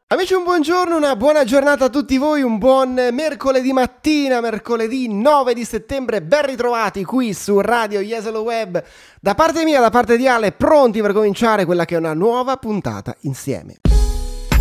Amici, un buongiorno, una buona giornata a tutti voi, un buon mercoledì mattina, mercoledì 9 di settembre, ben ritrovati qui su Radio Jesolo Web, da parte mia, da parte di Ale, pronti per cominciare quella che è una nuova puntata insieme.